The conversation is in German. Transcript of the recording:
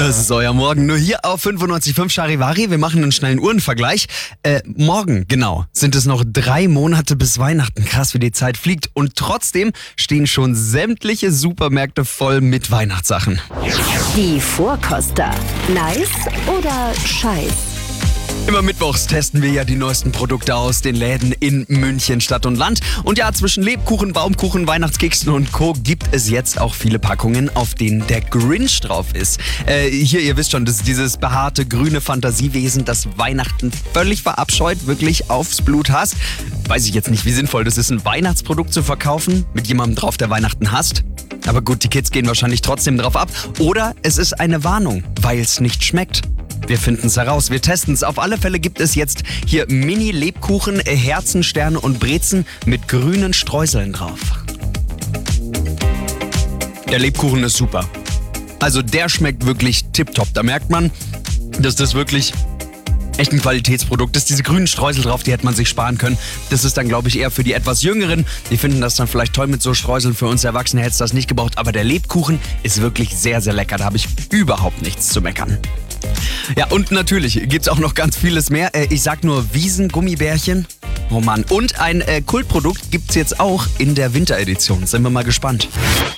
Das ist euer Morgen. Nur hier auf 95.5 Charivari. Wir machen einen schnellen Uhrenvergleich. Morgen, genau, sind es noch 3 Monate bis Weihnachten. Krass, wie die Zeit fliegt. Und trotzdem stehen schon sämtliche Supermärkte voll mit Weihnachtssachen. Die Vorkoster. Nice oder scheiß? Immer mittwochs testen wir ja die neuesten Produkte aus den Läden in München, Stadt und Land. Und ja, zwischen Lebkuchen, Baumkuchen, Weihnachtskeksen und Co. gibt es jetzt auch viele Packungen, auf denen der Grinch drauf ist. Hier, ihr wisst schon, das ist dieses behaarte, grüne Fantasiewesen, das Weihnachten völlig verabscheut, wirklich aufs Blut hasst. Weiß ich jetzt nicht, wie sinnvoll das ist, ein Weihnachtsprodukt zu verkaufen mit jemandem drauf, der Weihnachten hasst. Aber gut, die Kids gehen wahrscheinlich trotzdem drauf ab. Oder es ist eine Warnung, weil es nicht schmeckt. Wir finden es heraus, wir testen es. Auf alle Fälle gibt es jetzt hier Mini-Lebkuchen, Herzen, Sterne und Brezen mit grünen Streuseln drauf. Der Lebkuchen ist super. Also der schmeckt wirklich tipptopp. Da merkt man, dass das wirklich echt ein Qualitätsprodukt ist. Diese grünen Streusel drauf, die hätte man sich sparen können. Das ist dann, glaube ich, eher für die etwas Jüngeren. Die finden das dann vielleicht toll mit so Streuseln. Für uns Erwachsene hätte es das nicht gebraucht. Aber der Lebkuchen ist wirklich sehr, sehr lecker. Da habe ich überhaupt nichts zu meckern. Ja, und natürlich gibt's auch noch ganz vieles mehr. Ich sag nur Wiesen-Gummibärchen. Oh Mann. Und ein Kultprodukt gibt's jetzt auch in der Winteredition. Sind wir mal gespannt.